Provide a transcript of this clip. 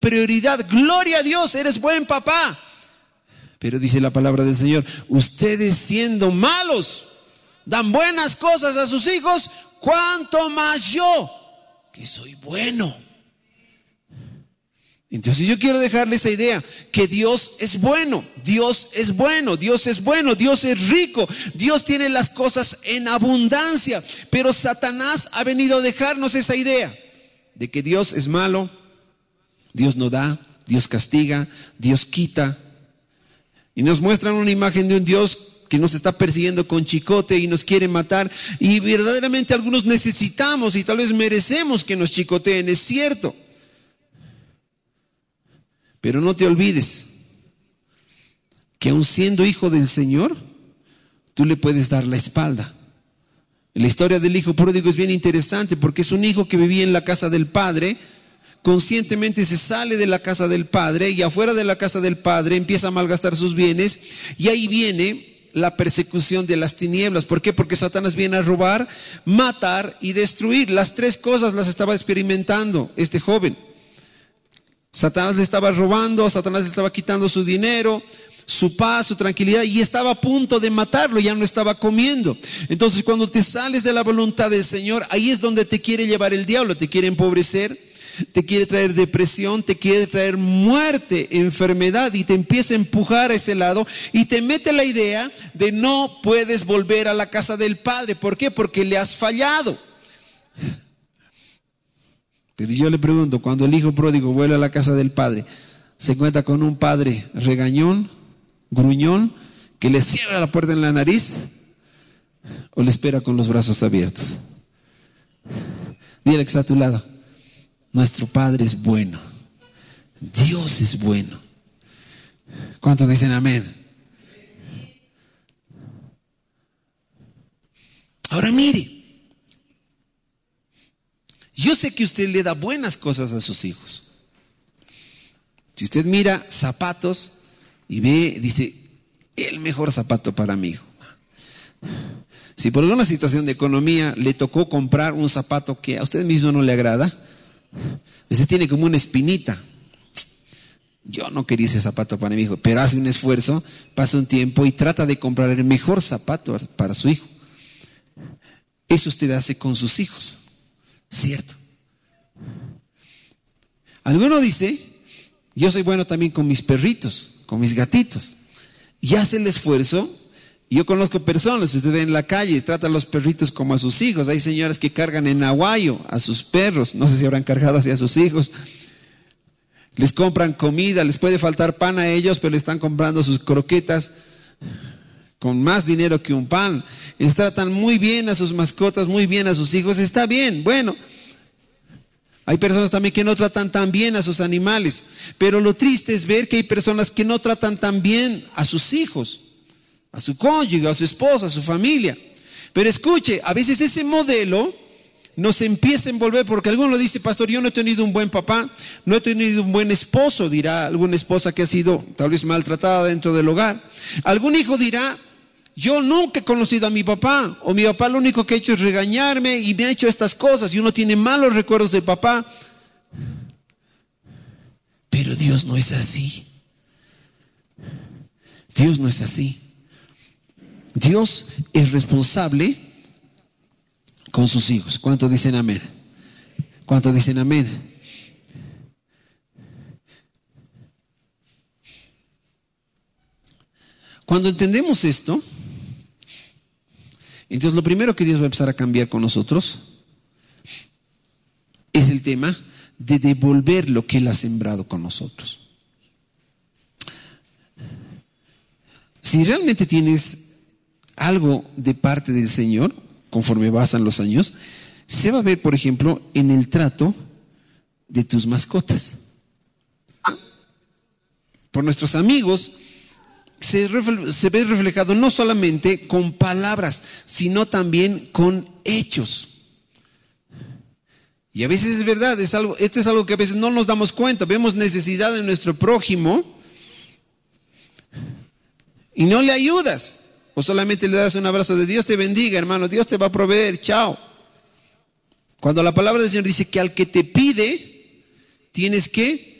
prioridad. Gloria a Dios, eres buen papá. Pero dice la palabra del Señor, ustedes siendo malos, dan buenas cosas a sus hijos, ¿cuánto más yo, que soy bueno? Entonces yo quiero dejarle esa idea, que Dios es bueno, Dios es bueno, Dios es bueno, Dios es rico, Dios tiene las cosas en abundancia. Pero Satanás ha venido a dejarnos esa idea de que Dios es malo, Dios no da, Dios castiga, Dios quita. Y nos muestran una imagen de un Dios que nos está persiguiendo con chicote y nos quiere matar. Y verdaderamente algunos necesitamos y tal vez merecemos que nos chicoteen, es cierto. Pero no te olvides que aun siendo hijo del Señor, tú le puedes dar la espalda. La historia del hijo pródigo es bien interesante porque es un hijo que vivía en la casa del padre. Conscientemente se sale de la casa del padre y afuera de la casa del padre empieza a malgastar sus bienes, y ahí viene la persecución de las tinieblas. ¿Por qué? Porque Satanás viene a robar, matar y destruir. Las tres cosas las estaba experimentando este joven. Satanás le estaba robando, Satanás le estaba quitando su dinero, su paz, su tranquilidad, y estaba a punto de matarlo, ya no estaba comiendo. Entonces cuando te sales de la voluntad del Señor, ahí es donde te quiere llevar el diablo, te quiere empobrecer, te quiere traer depresión, te quiere traer muerte, enfermedad, y te empieza a empujar a ese lado y te mete la idea de no puedes volver a la casa del Padre. ¿Por qué? Porque le has fallado. Pero yo le pregunto, cuando el hijo pródigo vuelve a la casa del padre, ¿se encuentra con un padre regañón, gruñón, que le cierra la puerta en la nariz, o le espera con los brazos abiertos? Dile que está a tu lado, nuestro Padre es bueno, Dios es bueno. ¿Cuántos dicen amén? Ahora mire, yo sé que usted le da buenas cosas a sus hijos. Si usted mira zapatos y ve, dice, el mejor zapato para mi hijo. Si por alguna situación de economía le tocó comprar un zapato que a usted mismo no le agrada, usted tiene como una espinita. Yo no quería ese zapato para mi hijo, pero hace un esfuerzo, pasa un tiempo y trata de comprar el mejor zapato para su hijo. Eso usted hace con sus hijos, ¿cierto? Alguno dice, yo soy bueno también con mis perritos, con mis gatitos, y hace el esfuerzo. Yo conozco personas, si usted ve en la calle, tratan a los perritos como a sus hijos. Hay señoras que cargan en aguayo a sus perros, no sé si habrán cargado así a sus hijos. Les compran comida, les puede faltar pan a ellos, pero le están comprando sus croquetas con más dinero que un pan. Les tratan muy bien a sus mascotas, muy bien a sus hijos, está bien, bueno. Hay personas también que no tratan tan bien a sus animales, pero lo triste es ver que hay personas que no tratan tan bien a sus hijos, a su cónyuge, a su esposa, a su familia. Pero escuche, a veces ese modelo nos empieza a envolver, porque alguno dice, pastor, yo no he tenido un buen papá, no he tenido un buen esposo, dirá alguna esposa que ha sido tal vez maltratada dentro del hogar. Algún hijo dirá, yo nunca he conocido a mi papá, o mi papá lo único que ha hecho es regañarme y me ha hecho estas cosas, y uno tiene malos recuerdos del papá. Pero Dios no es así. Dios no es así. Dios es responsable con sus hijos. ¿Cuántos dicen amén? ¿Cuántos dicen amén? Cuando entendemos esto, entonces lo primero que Dios va a empezar a cambiar con nosotros es el tema de devolver lo que Él ha sembrado con nosotros. Si realmente tienes algo de parte del Señor, conforme pasan los años, se va a ver, por ejemplo, en el trato de tus mascotas. Por nuestros amigos se ve reflejado no solamente con palabras, sino también con hechos. Y a veces es verdad, esto es algo que a veces no nos damos cuenta. Vemos necesidad de nuestro prójimo y no le ayudas. O solamente le das un abrazo de Dios te bendiga, hermano, Dios te va a proveer, chao. Cuando la palabra del Señor dice que al que te pide, tienes que